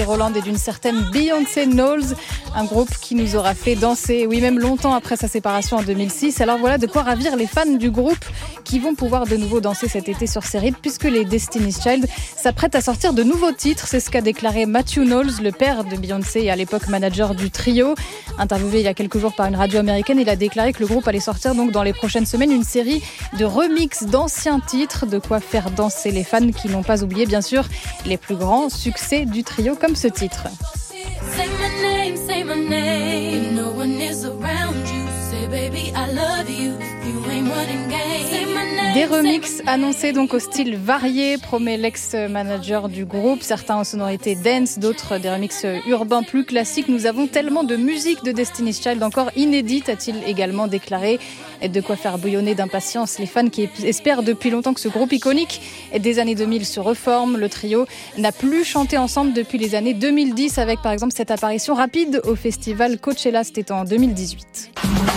Roland et d'une certaine Beyoncé Knowles, un groupe qui nous aura fait danser, oui même longtemps après sa séparation en 2006. Alors voilà de quoi ravir les fans du groupe qui vont pouvoir de nouveau danser cet été sur ces rythmes puisque les Destiny's Child s'apprêtent à sortir de nouveaux titres. C'est ce qu'a déclaré Matthew Knowles, le père de Beyoncé et à l'époque manager du trio. Interviewé il y a quelques jours par une radio américaine, il a déclaré que le groupe allait sortir donc dans les prochaines semaines une série de remixes d'anciens titres, de quoi faire danser les fans qui n'ont pas oublié bien sûr les plus grands succès du trio comme ce titre. Say my name, say my name. No one is around you. Say baby I love you. You ain't running game. Say my name. Des remixes annoncés donc au style varié, promet l'ex-manager du groupe. Certains aux sonorités dance, d'autres des remixes urbains plus classiques. Nous avons tellement de musique de Destiny's Child encore inédite, a-t-il également déclaré. Et de quoi faire bouillonner d'impatience les fans qui espèrent depuis longtemps que ce groupe iconique des années 2000 se reforme. Le trio n'a plus chanté ensemble depuis les années 2010 avec par exemple cette apparition rapide au festival Coachella, c'était en 2018.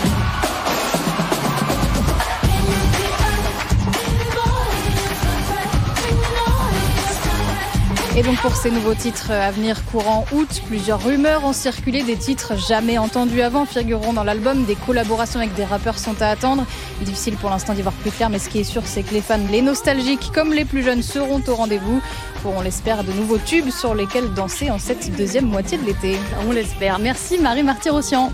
Et donc pour ces nouveaux titres à venir courant août, plusieurs rumeurs ont circulé. Des titres jamais entendus avant figureront dans l'album. Des collaborations avec des rappeurs sont à attendre. Difficile pour l'instant d'y voir plus clair, mais ce qui est sûr, c'est que les fans, les nostalgiques comme les plus jeunes, seront au rendez-vous pour, on l'espère, de nouveaux tubes sur lesquels danser en cette deuxième moitié de l'été. On l'espère. Merci Marie Marty-Rossian.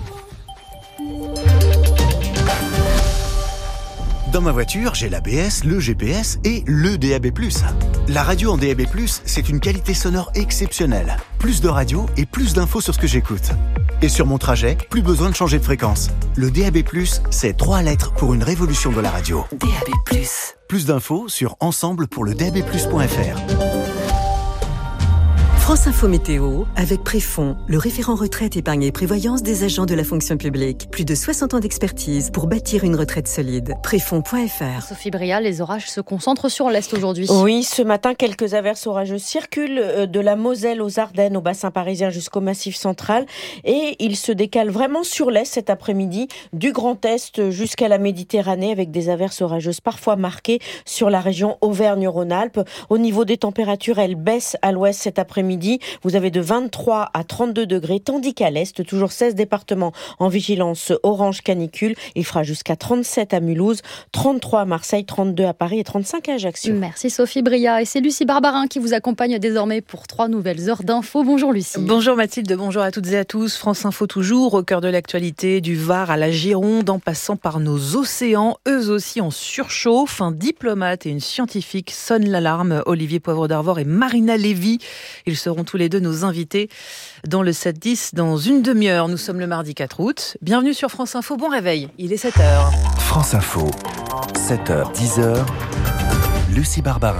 Dans ma voiture, j'ai l'ABS, le GPS et le DAB+. La radio en DAB+, c'est une qualité sonore exceptionnelle. Plus de radio et plus d'infos sur ce que j'écoute. Et sur mon trajet, plus besoin de changer de fréquence. Le DAB+, c'est 3 lettres pour une révolution de la radio. DAB+. Plus d'infos sur ensemble pour le dabplus.fr. France Info Météo, avec Préfond, le référent retraite, épargne et prévoyance des agents de la fonction publique. Plus de 60 ans d'expertise pour bâtir une retraite solide. Préfond.fr. Sophie Bria, les orages se concentrent sur l'Est aujourd'hui. Oui, ce matin, quelques averses orageuses circulent de la Moselle aux Ardennes, au bassin parisien jusqu'au Massif central. Et ils se décalent vraiment sur l'Est cet après-midi, du Grand Est jusqu'à la Méditerranée, avec des averses orageuses parfois marquées sur la région Auvergne-Rhône-Alpes. Au niveau des températures, elles baissent à l'Ouest cet après-midi. Vous avez de 23 à 32 degrés, tandis qu'à l'Est, toujours 16 départements en vigilance orange canicule. Il fera jusqu'à 37 à Mulhouse, 33 à Marseille, 32 à Paris et 35 à Ajaccio. Merci Sophie Bria. Et c'est Lucie Barbarin qui vous accompagne désormais pour 3 nouvelles heures d'infos. Bonjour Lucie. Bonjour Mathilde, bonjour à toutes et à tous. France Info toujours au cœur de l'actualité, du Var à la Gironde, en passant par nos océans, eux aussi en surchauffe. Un diplomate et une scientifique sonnent l'alarme. Olivier Poivre d'Arvor et Marina Lévy. Ils seront tous les deux nos invités dans le 7-10 dans une demi-heure. Nous sommes le mardi 4 août. Bienvenue sur France Info, bon réveil, il est 7h. France Info, 7h, 10h, Lucie Barbarin.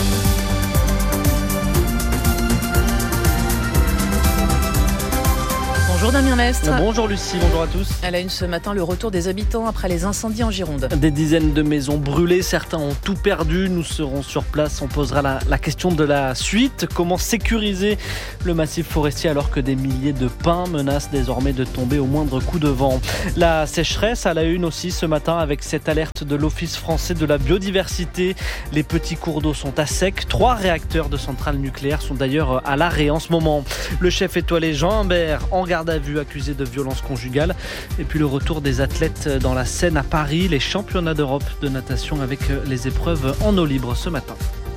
Bonjour Damien Mestre. Bonjour Lucie, bonjour à tous. À la une ce matin, le retour des habitants après les incendies en Gironde. Des dizaines de maisons brûlées, certains ont tout perdu. Nous serons sur place, on posera la question de la suite. Comment sécuriser le massif forestier alors que des milliers de pins menacent désormais de tomber au moindre coup de vent. La sécheresse à la une aussi ce matin avec cette alerte de l'Office français de la biodiversité. Les petits cours d'eau sont à sec. 3 réacteurs de centrales nucléaires sont d'ailleurs à l'arrêt en ce moment. Le chef étoilé Jean Humbert en garde à vue, accusé de violence conjugale. Et puis le retour des athlètes dans la Seine à Paris, les championnats d'Europe de natation avec les épreuves en eau libre ce matin.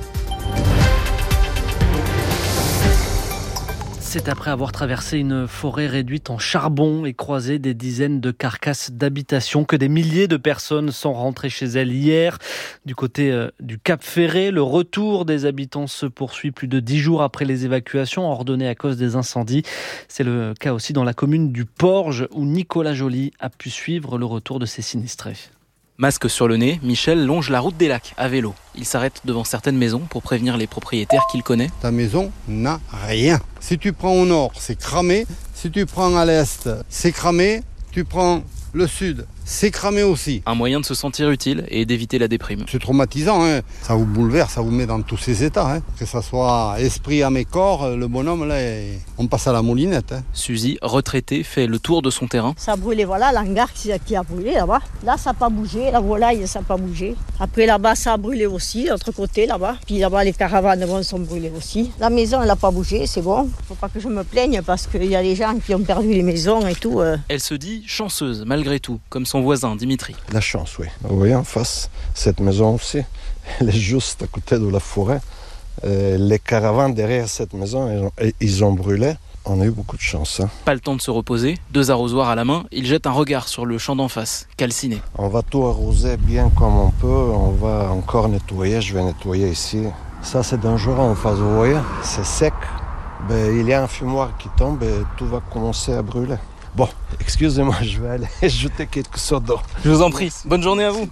C'est après avoir traversé une forêt réduite en charbon et croisé des dizaines de carcasses d'habitations que des milliers de personnes sont rentrées chez elles hier. Du côté du Cap Ferré, le retour des habitants se poursuit plus de 10 jours après les évacuations ordonnées à cause des incendies. C'est le cas aussi dans la commune du Porge où Nicolas Joly a pu suivre le retour de ses sinistrés. Masque sur le nez, Michel longe la route des Lacs à vélo. Il s'arrête devant certaines maisons pour prévenir les propriétaires qu'il connaît. Ta maison n'a rien. Si tu prends au nord, c'est cramé. Si tu prends à l'est, c'est cramé. Tu prends le sud, c'est cramé aussi. Un moyen de se sentir utile et d'éviter la déprime. C'est traumatisant, hein. Ça vous bouleverse, ça vous met dans tous ces états. Hein. Que ça soit esprit, âme et corps, le bonhomme, là, on passe à la moulinette. Hein. Suzy, retraitée, fait le tour de son terrain. Ça a brûlé, voilà, l'hangar qui a brûlé là-bas. Là, ça n'a pas bougé, la volaille, ça n'a pas bougé. Après, là-bas, ça a brûlé aussi, l'autre côté, là-bas. Puis là-bas, les caravanes sont brûlées aussi. La maison, elle n'a pas bougé, c'est bon. Faut pas que je me plaigne parce qu'il y a des gens qui ont perdu les maisons et tout. Elle se dit chanceuse, malgré tout, comme son voisin Dimitri. La chance, oui. Vous voyez en face, cette maison aussi, elle est juste à côté de la forêt. Les caravanes derrière cette maison, ils ont brûlé. On a eu beaucoup de chance. Hein. Pas le temps de se reposer, 2 arrosoirs à la main, il jette un regard sur le champ d'en face, calciné. On va tout arroser bien comme on peut, on va encore nettoyer, je vais nettoyer ici. Ça c'est dangereux en face, vous voyez, c'est sec. Il y a un fumoir qui tombe et tout va commencer à brûler. Bon, excusez-moi, je vais aller jeter quelque chose d'eau. Je vous en prie, bonne journée à vous.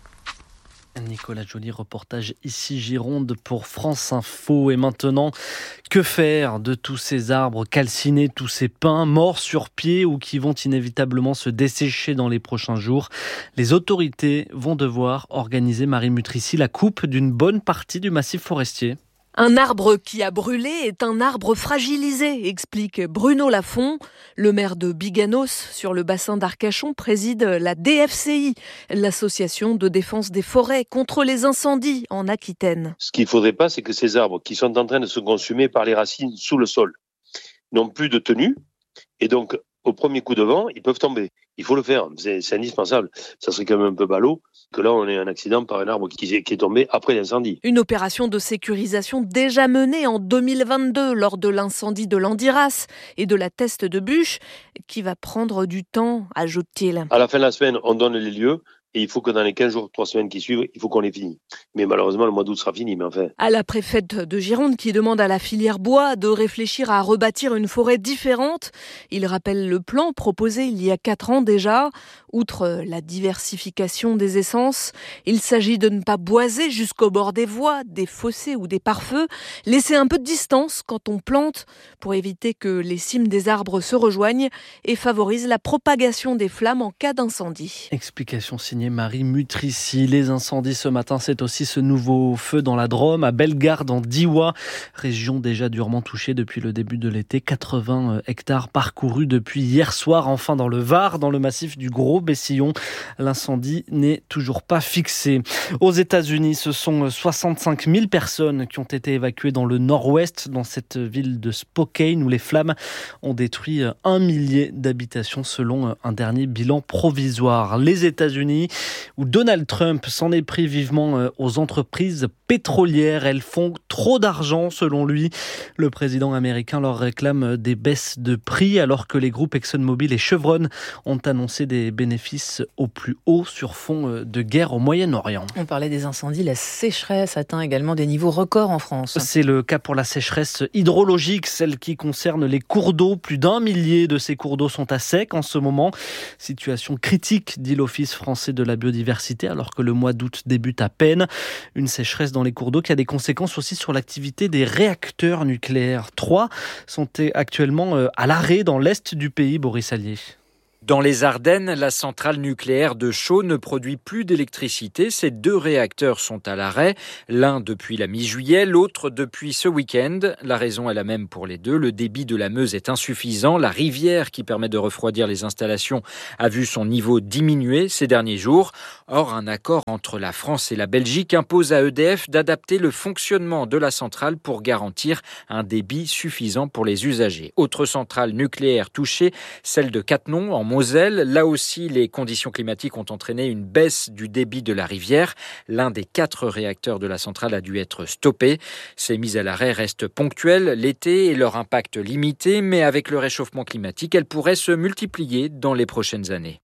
Nicolas Joly, reportage ici Gironde pour France Info. Et maintenant, que faire de tous ces arbres calcinés, tous ces pins morts sur pied ou qui vont inévitablement se dessécher dans les prochains jours? Les autorités vont devoir organiser, Marie Mutrici, la coupe d'une bonne partie du massif forestier. Un arbre qui a brûlé est un arbre fragilisé, explique Bruno Lafont. Le maire de Biganos, sur le bassin d'Arcachon, préside la DFCI, l'association de défense des forêts contre les incendies en Aquitaine. Ce qu'il ne faudrait pas, c'est que ces arbres qui sont en train de se consumer par les racines sous le sol n'ont plus de tenue et donc au premier coup de vent, ils peuvent tomber. Il faut le faire, c'est indispensable. Ça serait quand même un peu ballot que là on ait un accident par un arbre qui est tombé après l'incendie. Une opération de sécurisation déjà menée en 2022 lors de l'incendie de l'Andiras et de la Teste de Bûche qui va prendre du temps, ajoute-t-il. À la fin de la semaine, on donne les lieux. Et il faut que dans les 15 jours, 3 semaines qui suivent, il faut qu'on les finisse. Mais malheureusement, le mois d'août sera fini, mais enfin. À la préfète de Gironde qui demande à la filière bois de réfléchir à rebâtir une forêt différente. Il rappelle le plan proposé il y a 4 ans déjà. Outre la diversification des essences, il s'agit de ne pas boiser jusqu'au bord des voies, des fossés ou des pare-feux. Laisser un peu de distance quand on plante pour éviter que les cimes des arbres se rejoignent et favorise la propagation des flammes en cas d'incendie. Explication signée Marie Mutrici. Les incendies ce matin, c'est aussi ce nouveau feu dans la Drôme, à Bellegarde en Diois, région déjà durement touchée depuis le début de l'été. 80 hectares parcourus depuis hier soir. Enfin dans le Var, dans le massif du Gros-Bessillon, l'incendie n'est toujours pas fixé. Aux États-Unis, ce sont 65 000 personnes qui ont été évacuées dans le nord-ouest, dans cette ville de Spokane, où les flammes ont détruit 1 millier d'habitations selon un dernier bilan provisoire. Les États-Unis, où Donald Trump s'en est pris vivement aux entreprises pétrolières. Elles font trop d'argent selon lui. Le président américain leur réclame des baisses de prix alors que les groupes ExxonMobil et Chevron ont annoncé des bénéfices au plus haut sur fond de guerre au Moyen-Orient. On parlait des incendies, la sécheresse atteint également des niveaux records en France. C'est le cas pour la sécheresse hydrologique, celle qui concerne les cours d'eau. Plus d'1 millier de ces cours d'eau sont à sec en ce moment. Situation critique, dit l'Office français de la biodiversité, alors que le mois d'août débute à peine. Une sécheresse dans les cours d'eau qui a des conséquences aussi sur l'activité des réacteurs nucléaires. 3 sont actuellement à l'arrêt dans l'est du pays, Boris Allier. Dans les Ardennes, la centrale nucléaire de Chaux ne produit plus d'électricité. Ces 2 réacteurs sont à l'arrêt, l'un depuis la mi-juillet, l'autre depuis ce week-end. La raison est la même pour les 2. Le débit de la Meuse est insuffisant. La rivière qui permet de refroidir les installations a vu son niveau diminuer ces derniers jours. Or, un accord entre la France et la Belgique impose à EDF d'adapter le fonctionnement de la centrale pour garantir un débit suffisant pour les usagers. Autre centrale nucléaire touchée, celle de Cattenom en Moselle. Là aussi, les conditions climatiques ont entraîné une baisse du débit de la rivière. L'un des 4 réacteurs de la centrale a dû être stoppé. Ces mises à l'arrêt restent ponctuelles l'été et leur impact limité, mais avec le réchauffement climatique, elles pourraient se multiplier dans les prochaines années.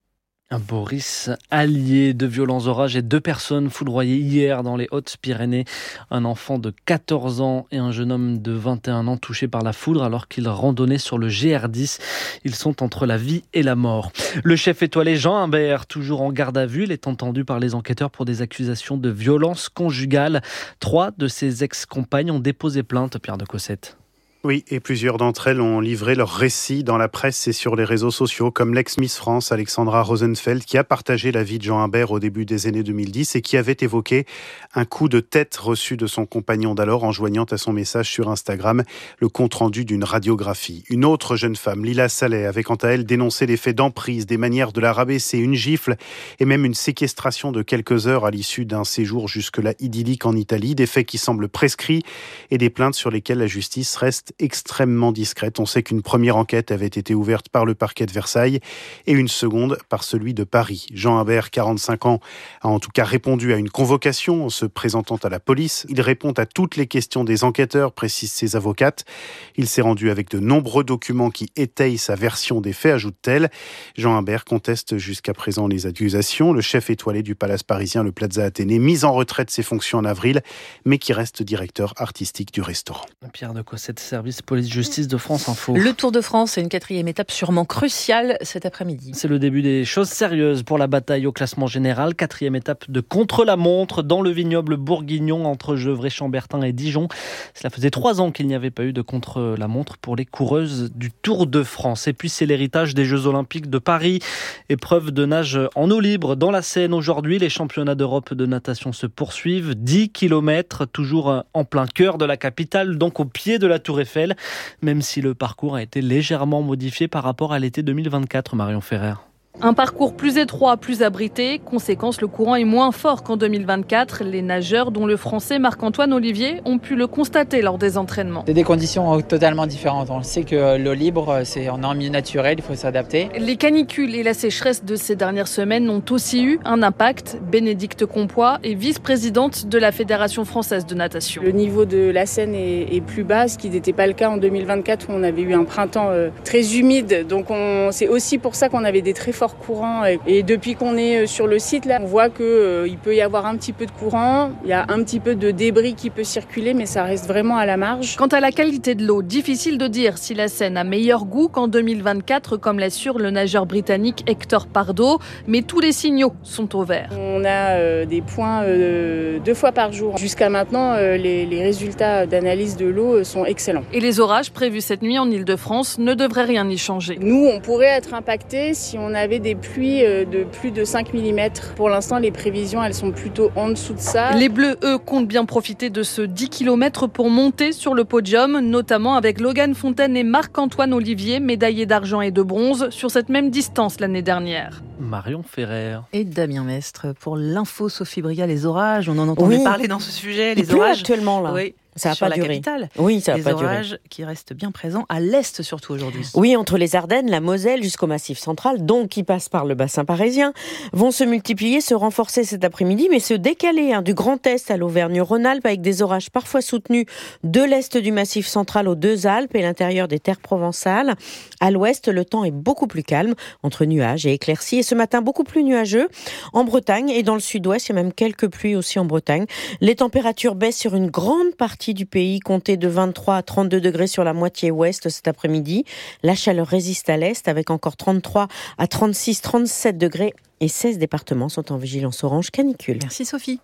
Un Boris Allier, de violents orages et 2 personnes foudroyées hier dans les Hautes-Pyrénées. Un enfant de 14 ans et un jeune homme de 21 ans touchés par la foudre alors qu'ils randonnaient sur le GR10. Ils sont entre la vie et la mort. Le chef étoilé Jean Humbert, toujours en garde à vue, il est entendu par les enquêteurs pour des accusations de violence conjugale. 3 de ses ex-compagnes ont déposé plainte, Pierre de Cossette. Oui, et plusieurs d'entre elles ont livré leur récit dans la presse et sur les réseaux sociaux, comme l'ex-Miss France Alexandra Rosenfeld, qui a partagé la vie de Jean Humbert au début des années 2010 et qui avait évoqué un coup de tête reçu de son compagnon d'alors en joignant à son message sur Instagram le compte-rendu d'une radiographie. Une autre jeune femme, Lila Saleh, avait quant à elle dénoncé les faits d'emprise, des manières de la rabaisser, une gifle et même une séquestration de quelques heures à l'issue d'un séjour jusque-là idyllique en Italie, des faits qui semblent prescrits et des plaintes sur lesquelles la justice reste extrêmement discrète. On sait qu'une première enquête avait été ouverte par le parquet de Versailles et une seconde par celui de Paris. Jean Humbert, 45 ans, a en tout cas répondu à une convocation en se présentant à la police. Il répond à toutes les questions des enquêteurs, précisent ses avocates. Il s'est rendu avec de nombreux documents qui étayent sa version des faits, ajoute-t-elle. Jean Humbert conteste jusqu'à présent les accusations. Le chef étoilé du palace parisien, le Plaza Athénée, mis en retrait de ses fonctions en avril, mais qui reste directeur artistique du restaurant. Pierre de Cossette, service police-justice de France Info. Le Tour de France, c'est une 4e étape sûrement cruciale cet après-midi. C'est le début des choses sérieuses pour la bataille au classement général. 4e étape de contre-la-montre dans le vignoble bourguignon entre Gevrey, Chambertin et Dijon. Cela faisait 3 ans qu'il n'y avait pas eu de contre-la-montre pour les coureuses du Tour de France. Et puis c'est l'héritage des Jeux Olympiques de Paris. Épreuve de nage en eau libre dans la Seine aujourd'hui. Les championnats d'Europe de natation se poursuivent. 10 km, toujours en plein cœur de la capitale, donc au pied de la Tour Eiffel, même si le parcours a été légèrement modifié par rapport à l'été 2024, Marion Ferrer. Un parcours plus étroit, plus abrité. Conséquence, le courant est moins fort qu'en 2024. Les nageurs, dont le français Marc-Antoine Olivier, ont pu le constater lors des entraînements. C'est des conditions totalement différentes. On sait que l'eau libre, on est en milieu naturel, il faut s'adapter. Les canicules et la sécheresse de ces dernières semaines ont aussi eu un impact. Bénédicte Compoix est vice-présidente de la Fédération française de natation. Le niveau de la Seine est plus bas, ce qui n'était pas le cas en 2024 où on avait eu un printemps très humide. Donc c'est aussi pour ça qu'on avait des très forts courant et depuis qu'on est sur le site là, on voit que il peut y avoir un petit peu de courant, il y a un petit peu de débris qui peut circuler mais ça reste vraiment à la marge. Quant à la qualité de l'eau, difficile de dire si la Seine a meilleur goût qu'en 2024 comme l'assure le nageur britannique Hector Pardo, mais tous les signaux sont au vert. On a des points 2 fois par jour. Jusqu'à maintenant, les résultats d'analyse de l'eau sont excellents. Et les orages prévus cette nuit en Ile-de-France ne devraient rien y changer. Nous, on pourrait être impactés si on avait des pluies de plus de 5 mm. Pour l'instant, les prévisions, elles sont plutôt en dessous de ça. Les Bleus, eux, comptent bien profiter de ce 10 km pour monter sur le podium, notamment avec Logan Fontaine et Marc-Antoine Olivier, médaillés d'argent et de bronze, sur cette même distance l'année dernière. Marion Ferrer. Et Damien Mestre pour l'info. Sophie Briga, les orages, on en entendait parler dans ce sujet. Les orages actuellement là. Oui. Ça n'a sur pas la duré. Capitale. Oui, ça n'a pas duré. Les orages qui restent bien présents à l'est surtout aujourd'hui. Oui, entre les Ardennes, la Moselle jusqu'au Massif central, donc qui passe par le bassin parisien, vont se multiplier, se renforcer cet après-midi, mais se décaler du Grand Est à l'Auvergne-Rhône-Alpes avec des orages parfois soutenus de l'est du Massif central aux 2 Alpes et l'intérieur des terres provençales. À l'ouest, le temps est beaucoup plus calme, entre nuages et éclaircies, et ce matin beaucoup plus nuageux en Bretagne et dans le sud-ouest, il y a même quelques pluies aussi en Bretagne. Les températures baissent sur une grande partie du pays, comptez de 23 à 32 degrés sur la moitié ouest cet après-midi. La chaleur résiste à l'est avec encore 33 à 36, 37 degrés et 16 départements sont en vigilance orange canicule. Merci Sophie.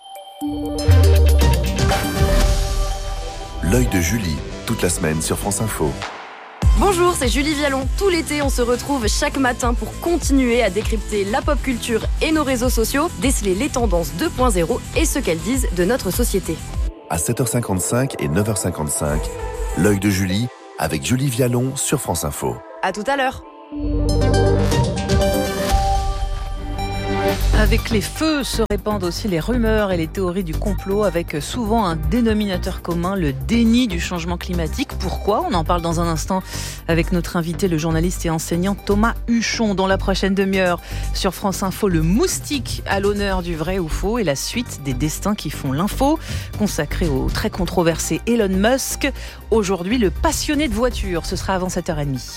L'œil de Julie, toute la semaine sur France Info. Bonjour, c'est Julie Vialon. Tout l'été, on se retrouve chaque matin pour continuer à décrypter la pop culture et nos réseaux sociaux, déceler les tendances 2.0 et ce qu'elles disent de notre société. À 7h55 et 9h55, l'œil de Julie avec Julie Vialon sur France Info. À tout à l'heure. Avec les feux se répandent aussi les rumeurs et les théories du complot avec souvent un dénominateur commun, le déni du changement climatique. Pourquoi ? On en parle dans un instant avec notre invité, le journaliste et enseignant Thomas Huchon. Dans la prochaine demi-heure sur France Info, le moustique à l'honneur du vrai ou faux et la suite des destins qui font l'info, consacré au très controversé Elon Musk. Aujourd'hui, le passionné de voitures, ce sera avant 7h30.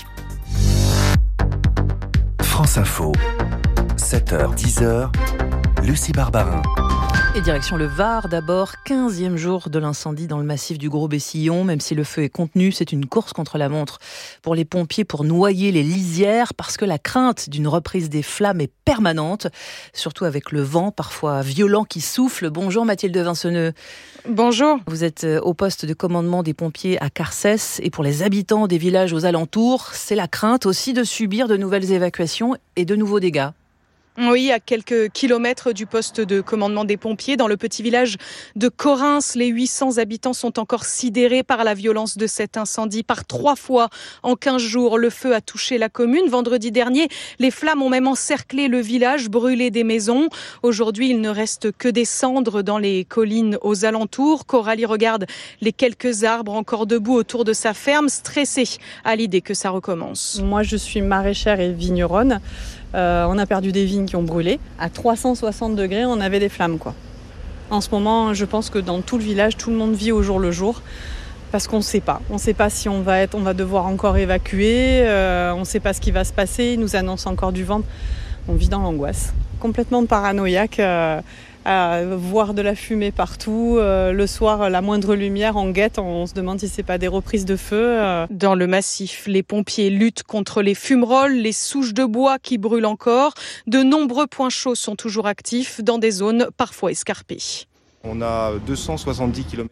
France Info. 7h, 10h, Lucie Barbarin. Et direction le Var d'abord, 15e jour de l'incendie dans le massif du Gros-Bessillon. Même si le feu est contenu, c'est une course contre la montre pour les pompiers pour noyer les lisières parce que la crainte d'une reprise des flammes est permanente, surtout avec le vent parfois violent qui souffle. Bonjour Mathilde Vinceneux. Bonjour. Vous êtes au poste de commandement des pompiers à Carcès et pour les habitants des villages aux alentours, c'est la crainte aussi de subir de nouvelles évacuations et de nouveaux dégâts. Oui, à quelques kilomètres du poste de commandement des pompiers, dans le petit village de Corrins, les 800 habitants sont encore sidérés par la violence de cet incendie. Par 3 fois en 15 jours, le feu a touché la commune. Vendredi dernier, les flammes ont même encerclé le village, brûlé des maisons. Aujourd'hui, il ne reste que des cendres dans les collines aux alentours. Coralie regarde les quelques arbres encore debout autour de sa ferme, stressée à l'idée que ça recommence. Moi, je suis maraîchère et vigneronne. On a perdu des vignes qui ont brûlé. À 360 degrés, on avait des flammes, quoi. En ce moment, je pense que dans tout le village, tout le monde vit au jour le jour. Parce qu'on ne sait pas. On ne sait pas si on va devoir encore évacuer. On ne sait pas ce qui va se passer. Ils nous annoncent encore du vent. On vit dans l'angoisse. Complètement paranoïaque. À voir de la fumée partout. Le soir, la moindre lumière, on guette, on se demande si c'est pas des reprises de feu. Dans le massif, les pompiers luttent contre les fumerolles, les souches de bois qui brûlent encore. De nombreux points chauds sont toujours actifs dans des zones parfois escarpées. On a 270 km.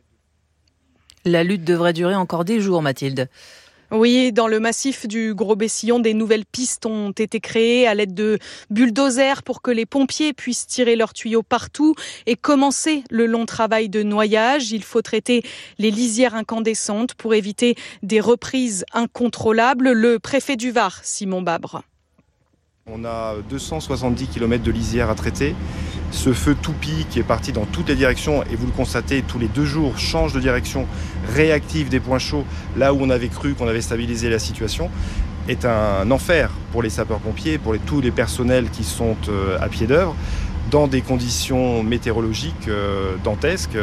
La lutte devrait durer encore des jours, Mathilde. Oui, dans le massif du Gros-Bessillon, des nouvelles pistes ont été créées à l'aide de bulldozers pour que les pompiers puissent tirer leurs tuyaux partout et commencer le long travail de noyage. Il faut traiter les lisières incandescentes pour éviter des reprises incontrôlables. Le préfet du Var, Simon Babre. On a 270 km de lisière à traiter. Ce feu toupie qui est parti dans toutes les directions, et vous le constatez, tous les 2 jours, change de direction, réactive des points chauds, là où on avait cru qu'on avait stabilisé la situation, est un enfer pour les sapeurs-pompiers, pour tous les personnels qui sont à pied d'œuvre, dans des conditions météorologiques dantesques.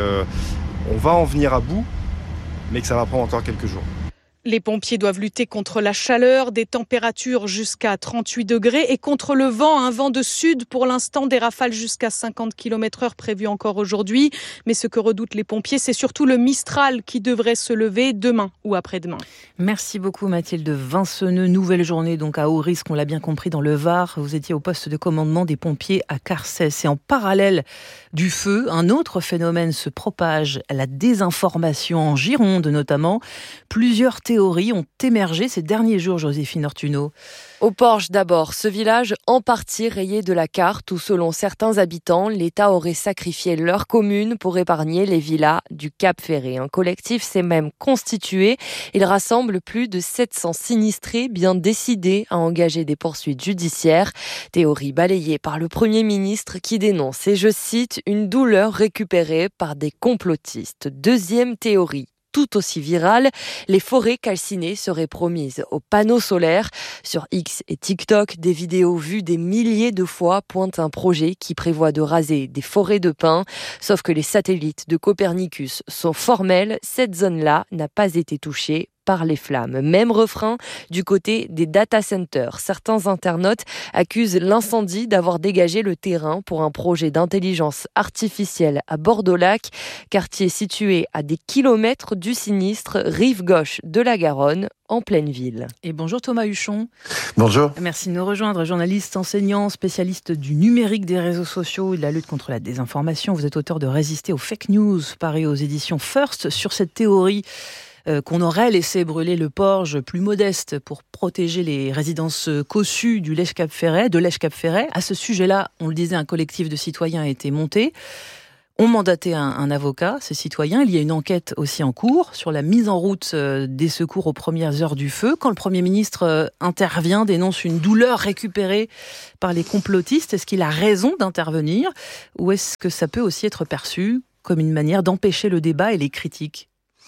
On va en venir à bout, mais que ça va prendre encore quelques jours. Les pompiers doivent lutter contre la chaleur, des températures jusqu'à 38 degrés et contre le vent, un vent de sud pour l'instant, des rafales jusqu'à 50 km/h prévues encore aujourd'hui. Mais ce que redoutent les pompiers, c'est surtout le Mistral qui devrait se lever demain ou après-demain. Merci beaucoup Mathilde Vinceneux. Nouvelle journée donc à haut risque, on l'a bien compris, dans le Var. Vous étiez au poste de commandement des pompiers à Carcès. Et en parallèle du feu, un autre phénomène se propage, la désinformation en Gironde notamment. Plusieurs théories ont émergé ces derniers jours, Joséphine Ortuno. Au Porche d'abord, ce village en partie rayé de la carte où, selon certains habitants, l'État aurait sacrifié leur commune pour épargner les villas du Cap Ferré. Un collectif s'est même constitué. Il rassemble plus de 700 sinistrés bien décidés à engager des poursuites judiciaires. Théorie balayée par le Premier ministre qui dénonce, et je cite, une douleur récupérée par des complotistes. Deuxième théorie, tout aussi virale, les forêts calcinées seraient promises aux panneaux solaires. Sur X et TikTok, des vidéos vues des milliers de fois pointent un projet qui prévoit de raser des forêts de pins. Sauf que les satellites de Copernicus sont formels, cette zone-là n'a pas été touchée par les flammes. Même refrain du côté des data centers. Certains internautes accusent l'incendie d'avoir dégagé le terrain pour un projet d'intelligence artificielle à Bordeaux-Lac, quartier situé à des kilomètres du sinistre, rive gauche de la Garonne, en pleine ville. Et bonjour Thomas Huchon. Bonjour. Merci de nous rejoindre, journaliste, enseignant, spécialiste du numérique, des réseaux sociaux et de la lutte contre la désinformation. Vous êtes auteur de Résister aux fake news, paru aux éditions First, sur cette théorie qu'on aurait laissé brûler le Porge plus modeste pour protéger les résidences cossues de l'Èche-Cap-Ferret. À ce sujet-là, on le disait, un collectif de citoyens a été monté. On mandatait un avocat, ces citoyens. Il y a une enquête aussi en cours sur la mise en route des secours aux premières heures du feu. Quand le Premier ministre intervient, dénonce une douleur récupérée par les complotistes, est-ce qu'il a raison d'intervenir ou est-ce que ça peut aussi être perçu comme une manière d'empêcher le débat et les critiques ?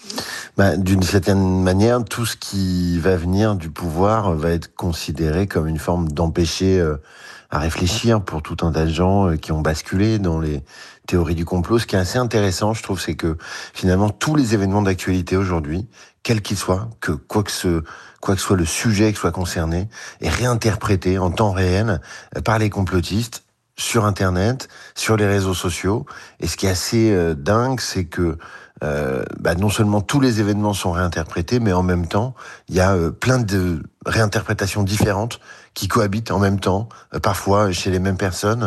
D'une certaine manière, tout ce qui va venir du pouvoir va être considéré comme une forme d'empêcher à réfléchir pour tout un tas de gens qui ont basculé dans les théories du complot. Ce qui est assez intéressant, je trouve, c'est que finalement tous les événements d'actualité aujourd'hui, quels qu'ils soient, que quoi que soit le sujet qui soit concerné, est réinterprété en temps réel par les complotistes sur Internet, sur les réseaux sociaux. Et ce qui est assez dingue, c'est que non seulement tous les événements sont réinterprétés, mais en même temps, il y a plein de réinterprétations différentes qui cohabitent en même temps, parfois chez les mêmes personnes.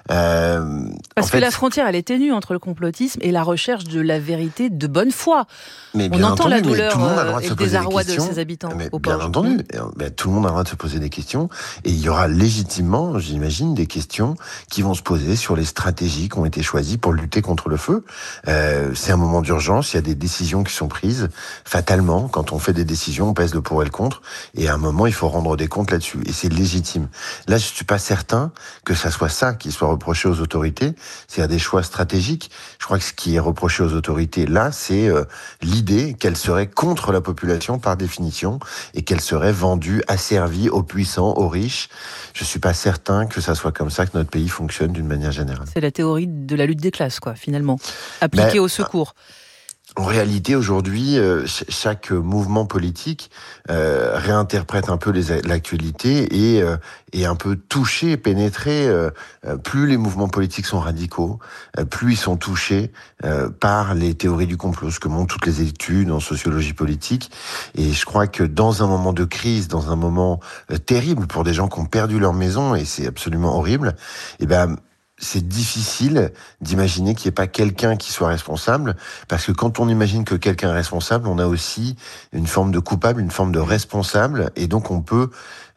Parce que la frontière, elle est ténue entre le complotisme et la recherche de la vérité de bonne foi. Mais on entend la douleur et le désarroi de ses habitants. Bien entendu, tout le monde a le droit de se poser des questions. Et il y aura légitimement, j'imagine, des questions qui vont se poser sur les stratégies qui ont été choisies pour lutter contre le feu. C'est un moment d'urgence, il y a des décisions qui sont prises. Fatalement, quand on fait des décisions, on pèse le pour et le contre. Et à un moment, il faut rendre des comptes là-dessus. Et c'est légitime. Là, je suis pas certain que ça soit ça qui soit reproché aux autorités. C'est des choix stratégiques. Je crois que ce qui est reproché aux autorités, là, c'est l'idée qu'elles seraient contre la population par définition et qu'elles seraient vendues, asservies aux puissants, aux riches. Je suis pas certain que ça soit comme ça que notre pays fonctionne d'une manière générale. C'est la théorie de la lutte des classes, quoi, finalement, appliquée au secours. En réalité, aujourd'hui, chaque mouvement politique réinterprète un peu l'actualité et est un peu touché, pénétré. Plus les mouvements politiques sont radicaux, plus ils sont touchés par les théories du complot, ce que montrent toutes les études en sociologie politique. Et je crois que dans un moment de crise, dans un moment terrible pour des gens qui ont perdu leur maison, et c'est absolument horrible, c'est difficile d'imaginer qu'il n'y ait pas quelqu'un qui soit responsable, parce que quand on imagine que quelqu'un est responsable, on a aussi une forme de coupable, une forme de responsable, et donc on peut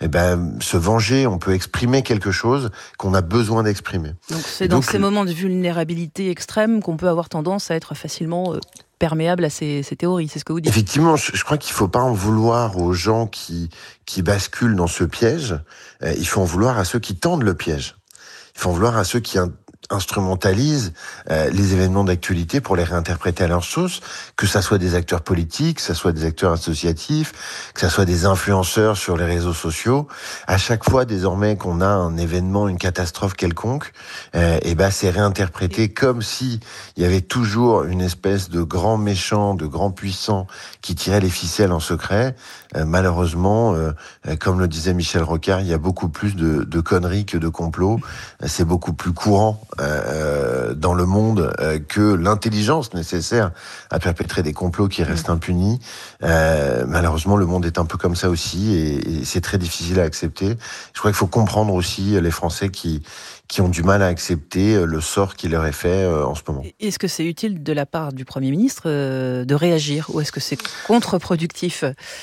se venger, on peut exprimer quelque chose qu'on a besoin d'exprimer. Donc c'est dans ces moments de vulnérabilité extrême qu'on peut avoir tendance à être facilement perméable à ces théories, c'est ce que vous dites. Effectivement, je crois qu'il ne faut pas en vouloir aux gens qui basculent dans ce piège, il faut en vouloir à ceux qui tendent le piège. Il faut en vouloir à ceux qui instrumentalisent les événements d'actualité pour les réinterpréter à leur sauce, que ça soit des acteurs politiques, que ça soit des acteurs associatifs, que ça soit des influenceurs sur les réseaux sociaux. À chaque fois, désormais, qu'on a un événement, une catastrophe quelconque, c'est réinterprété comme si il y avait toujours une espèce de grand méchant, de grand puissant qui tirait les ficelles en secret. Malheureusement, comme le disait Michel Rocard, il y a beaucoup plus de conneries que de complots. C'est beaucoup plus courant dans le monde que l'intelligence nécessaire à perpétrer des complots qui restent impunis. Malheureusement, le monde est un peu comme ça aussi et c'est très difficile à accepter. Je crois qu'il faut comprendre aussi les Français qui ont du mal à accepter le sort qui leur est fait en ce moment. Est-ce que c'est utile de la part du Premier ministre de réagir ou est-ce que c'est contre-productif ?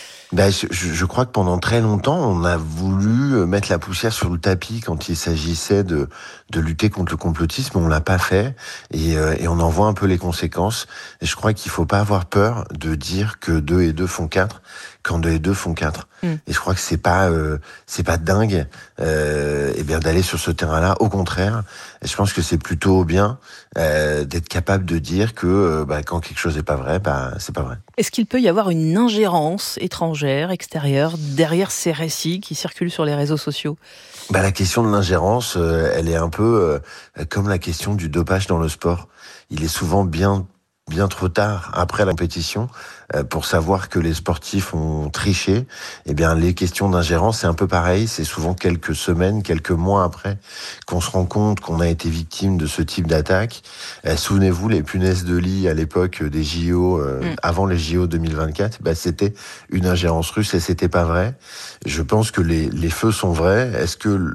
Je crois que pendant très longtemps, on a voulu mettre la poussière sur le tapis quand il s'agissait de lutter contre le complotisme. On l'a pas fait et on en voit un peu les conséquences. Et je crois qu'il faut pas avoir peur de dire que 2 et 2 font 4 quand 2 et 2 font 4. Et je crois que c'est pas dingue d'aller sur ce terrain-là. Au contraire, et je pense que c'est plutôt bien d'être capable de dire que quand quelque chose n'est pas vrai, c'est pas vrai. Est-ce qu'il peut y avoir une ingérence étrangère, extérieure, derrière ces récits qui circulent sur les réseaux sociaux ? La question de l'ingérence, elle est un peu comme la question du dopage dans le sport. Il est souvent bien trop tard après la compétition pour savoir que les sportifs ont triché. Les questions d'ingérence, c'est un peu pareil. C'est souvent quelques semaines, quelques mois après qu'on se rend compte qu'on a été victime de ce type d'attaque. Souvenez-vous, les punaises de lit à l'époque des JO, avant les JO 2024, c'était une ingérence russe et c'était pas vrai. Je pense que les feux sont vrais. Est-ce que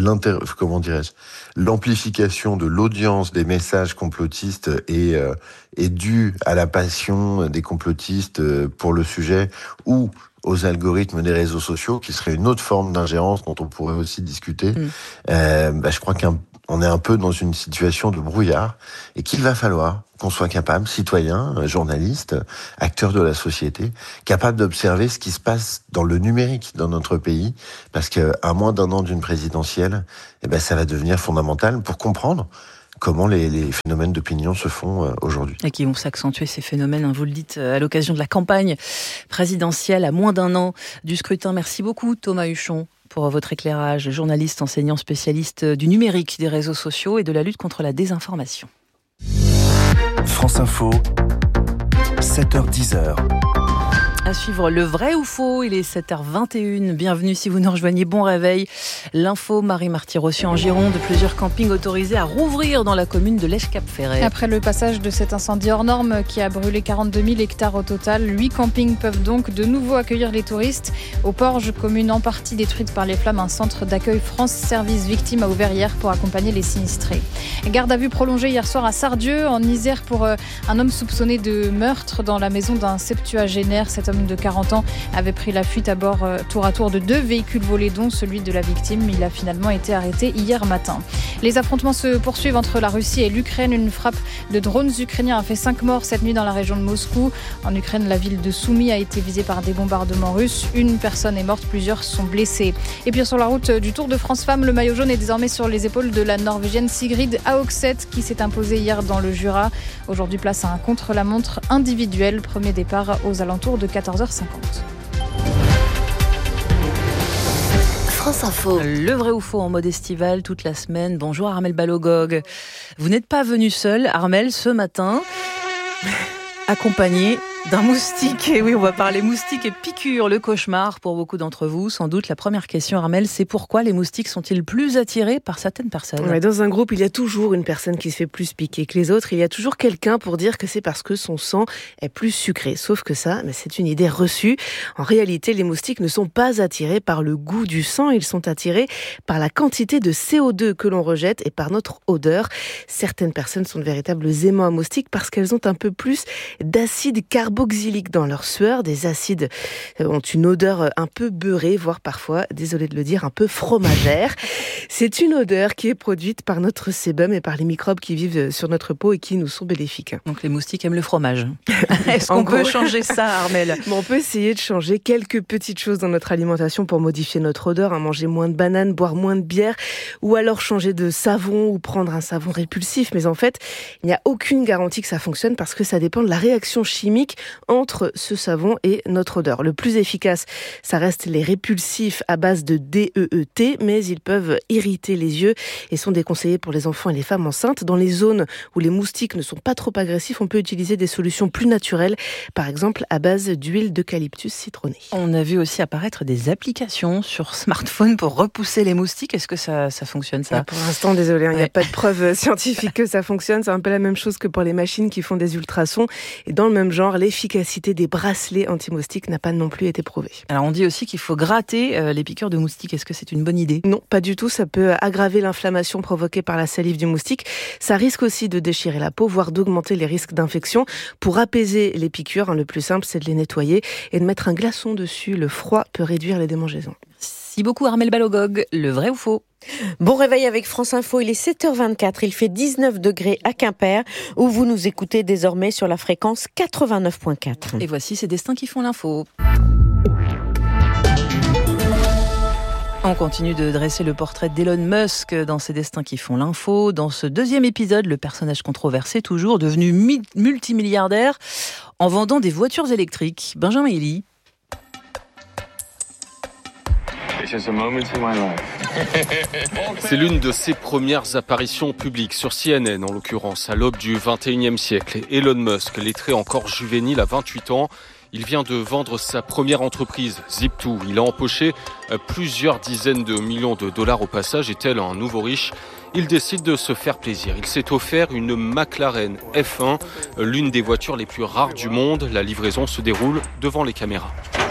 l'amplification de l'audience des messages complotistes est due à la passion des complotistes pour le sujet ou aux algorithmes des réseaux sociaux, qui serait une autre forme d'ingérence dont on pourrait aussi discuter. Je crois qu'on est un peu dans une situation de brouillard et qu'il va falloir qu'on soit capable, citoyens, journalistes, acteurs de la société, capables d'observer ce qui se passe dans le numérique dans notre pays, parce qu'à moins d'un an d'une présidentielle, ça va devenir fondamental pour comprendre comment les phénomènes d'opinion se font aujourd'hui. Et qui vont s'accentuer, ces phénomènes, vous le dites, à l'occasion de la campagne présidentielle, à moins d'un an du scrutin. Merci beaucoup Thomas Huchon pour votre éclairage, journaliste, enseignant, spécialiste du numérique, des réseaux sociaux et de la lutte contre la désinformation. France Info, 7h-10h. À suivre le vrai ou faux, il est 7h21. Bienvenue si vous nous rejoignez, bon réveil. L'info, Marie Marty-Rossi en Gironde, plusieurs campings autorisés à rouvrir dans la commune de Lèche-Cap-Ferret. Après le passage de cet incendie hors norme qui a brûlé 42 000 hectares au total, 8 campings peuvent donc de nouveau accueillir les touristes. Au Porge, commune en partie détruite par les flammes, un centre d'accueil France Service Victimes a ouvert hier pour accompagner les sinistrés. Garde à vue prolongée hier soir à Sardieu, en Isère, pour un homme soupçonné de meurtre dans la maison d'un septuagénaire. Cet homme de 40 ans avait pris la fuite à bord tour à tour de 2 véhicules volés, dont celui de la victime. Il a finalement été arrêté hier matin. Les affrontements se poursuivent entre la Russie et l'Ukraine. Une frappe de drones ukrainiens a fait 5 morts cette nuit dans la région de Moscou. En Ukraine, la ville de Soumy a été visée par des bombardements russes. Une personne est morte, plusieurs sont blessés. Et puis sur la route du Tour de France Femmes, le maillot jaune est désormais sur les épaules de la Norvégienne Sigrid Haugset qui s'est imposée hier dans le Jura. Aujourd'hui, place à un contre-la-montre individuel. Premier départ aux alentours de 14h50. France Info. Le vrai ou faux en mode estival toute la semaine. Bonjour Armelle Balogog. Vous n'êtes pas venu seul, Armelle, ce matin, accompagné d'un moustique. Et oui, on va parler moustiques et piqûres, le cauchemar pour beaucoup d'entre vous. Sans doute, la première question, Armelle, c'est pourquoi les moustiques sont-ils plus attirés par certaines personnes ? Ouais, dans un groupe, il y a toujours une personne qui se fait plus piquer que les autres. Il y a toujours quelqu'un pour dire que c'est parce que son sang est plus sucré. Sauf que ça, c'est une idée reçue. En réalité, les moustiques ne sont pas attirés par le goût du sang. Ils sont attirés par la quantité de CO2 que l'on rejette et par notre odeur. Certaines personnes sont de véritables aimants à moustiques parce qu'elles ont un peu plus d'acide carboxylique dans leur sueur. Des acides ont une odeur un peu beurrée, voire parfois, désolé de le dire, un peu fromagère. C'est une odeur qui est produite par notre sébum et par les microbes qui vivent sur notre peau et qui nous sont bénéfiques. Donc les moustiques aiment le fromage. Est-ce qu'on peut changer ça, Armelle ? On peut essayer de changer quelques petites choses dans notre alimentation pour modifier notre odeur, manger moins de bananes, boire moins de bière, ou alors changer de savon ou prendre un savon répulsif. Mais en fait, il n'y a aucune garantie que ça fonctionne parce que ça dépend de la réaction chimique entre ce savon et notre odeur. Le plus efficace, ça reste les répulsifs à base de DEET, mais ils peuvent irriter les yeux et sont déconseillés pour les enfants et les femmes enceintes. Dans les zones où les moustiques ne sont pas trop agressifs, on peut utiliser des solutions plus naturelles, par exemple à base d'huile d'eucalyptus citronnée. On a vu aussi apparaître des applications sur smartphone pour repousser les moustiques. Est-ce que ça fonctionne, ça ? Pour l'instant, désolé, il n'y a pas de preuve scientifique que ça fonctionne. C'est un peu la même chose que pour les machines qui font des ultrasons. Et dans le même genre, l'efficacité des bracelets anti-moustiques n'a pas non plus été prouvée. Alors on dit aussi qu'il faut gratter les piqûres de moustiques. Est-ce que c'est une bonne idée ? Non, pas du tout. Ça peut aggraver l'inflammation provoquée par la salive du moustique. Ça risque aussi de déchirer la peau, voire d'augmenter les risques d'infection. Pour apaiser les piqûres, le plus simple, c'est de les nettoyer et de mettre un glaçon dessus. Le froid peut réduire les démangeaisons. Merci beaucoup Armelle Balogog. Le vrai ou faux ? Bon réveil avec France Info, il est 7h24, il fait 19 degrés à Quimper, où vous nous écoutez désormais sur la fréquence 89.4. Et voici ces destins qui font l'info. On continue de dresser le portrait d'Elon Musk dans ses destins qui font l'info. Dans ce deuxième épisode, le personnage controversé, toujours devenu multimilliardaire, en vendant des voitures électriques. Benjamin Elie. C'est l'une de ses premières apparitions publiques sur CNN, en l'occurrence, à l'aube du 21e siècle. Elon Musk, lettré encore juvénile à 28 ans, il vient de vendre sa première entreprise, Zip2. Il a empoché plusieurs dizaines de millions de dollars au passage, et tel un nouveau riche, il décide de se faire plaisir. Il s'est offert une McLaren F1, l'une des voitures les plus rares du monde. La livraison se déroule devant les caméras.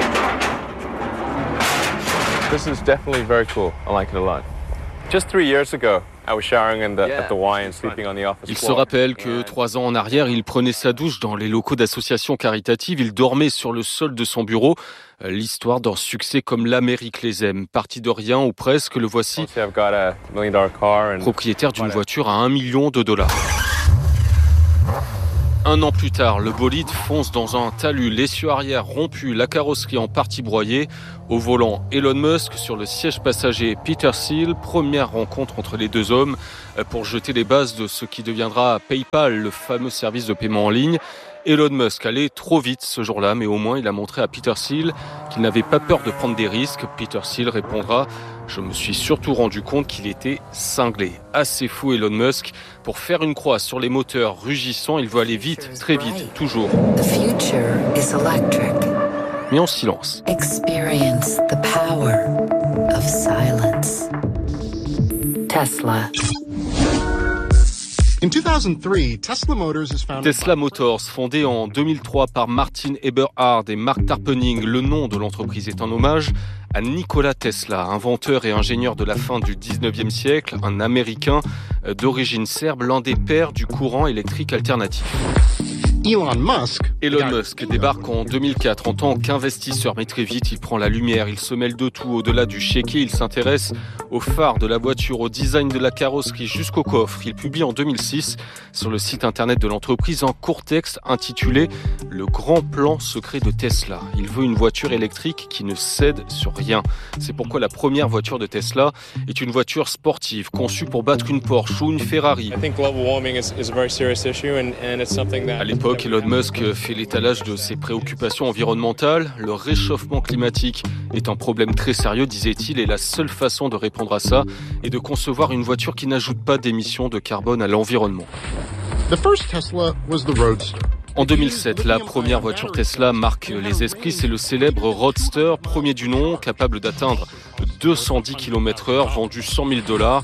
This is definitely very cool. I like it a lot. Just 3 years ago, I was showering at the Y and sleeping on the office floor. Il se rappelle que 3 ans en arrière, il prenait sa douche dans les locaux d'associations caritatives. Il dormait sur le sol de son bureau. L'histoire d'un succès comme l'Amérique les aime. Parti de rien ou presque, le voici propriétaire d'une voiture à $1 million. 1 an plus tard, le bolide fonce dans un talus, l'essieu arrière rompu, la carrosserie en partie broyée. Au volant, Elon Musk, sur le siège passager, Peter Thiel. Première rencontre entre les deux hommes pour jeter les bases de ce qui deviendra PayPal, le fameux service de paiement en ligne. Elon Musk allait trop vite ce jour-là, mais au moins il a montré à Peter Thiel qu'il n'avait pas peur de prendre des risques. Peter Thiel répondra « Je me suis surtout rendu compte qu'il était cinglé ». Assez fou Elon Musk. Pour faire une croix sur les moteurs rugissants, il veut aller vite, très vite, toujours. The future is electric. mais en silence. Experience the power of silence. Tesla. Tesla Motors, fondée en 2003 par Martin Eberhard et Mark Tarpenning, le nom de l'entreprise est un hommage à Nikola Tesla, inventeur et ingénieur de la fin du 19e siècle, un Américain d'origine serbe, l'un des pères du courant électrique alternatif. Elon Musk débarque en 2004 en tant qu'investisseur, mais très vite il prend la lumière, il se mêle de tout, au-delà du chéquier, il s'intéresse au phare de la voiture, au design de la carrosserie jusqu'au coffre. Il publie en 2006 sur le site internet de l'entreprise un court texte intitulé « Le grand plan secret de Tesla ». Il veut une voiture électrique qui ne cède sur rien. C'est pourquoi la première voiture de Tesla est une voiture sportive, conçue pour battre une Porsche ou une Ferrari. À l'époque, Elon Musk fait l'étalage de ses préoccupations environnementales. Le réchauffement climatique est un problème très sérieux, disait-il, et la seule façon de répondre à ça est de concevoir une voiture qui n'ajoute pas d'émissions de carbone à l'environnement. En 2007, la première voiture Tesla marque les esprits, c'est le célèbre Roadster, premier du nom, capable d'atteindre 210 km/h, vendu $100 000.